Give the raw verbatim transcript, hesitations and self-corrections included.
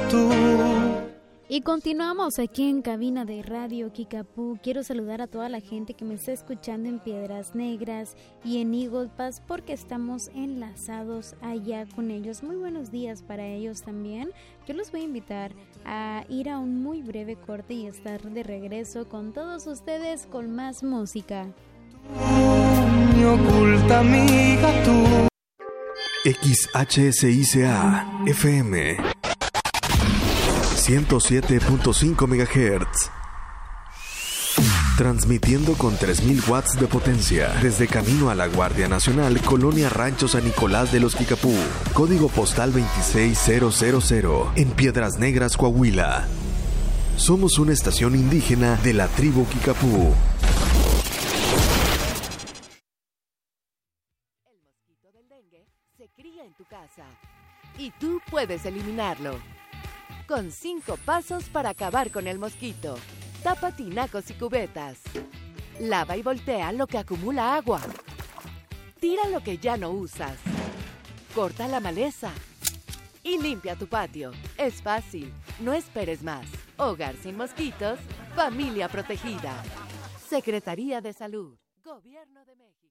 tú. Y continuamos aquí en cabina de Radio Kickapoo. Quiero saludar a toda la gente que me está escuchando en Piedras Negras y en Eagle Pass, porque estamos enlazados allá con ellos. Muy buenos días para ellos también. Yo los voy a invitar a ir a un muy breve corte y estar de regreso con todos ustedes con más música. Mi oculta amiga tú. X H S I C A F M ciento siete punto cinco megahertz. Transmitiendo con tres mil watts de potencia desde camino a la Guardia Nacional, Colonia Rancho San Nicolás de los Kickapoo, código postal veintiséis mil en Piedras Negras, Coahuila. Somos una estación indígena de la tribu Kickapoo. El mosquito del dengue se cría en tu casa y tú puedes eliminarlo. Con cinco pasos para acabar con el mosquito. Tapa tinacos y cubetas. Lava y voltea lo que acumula agua. Tira lo que ya no usas. Corta la maleza. Y limpia tu patio. Es fácil. No esperes más. Hogar sin mosquitos. Familia protegida. Secretaría de Salud. Gobierno de México.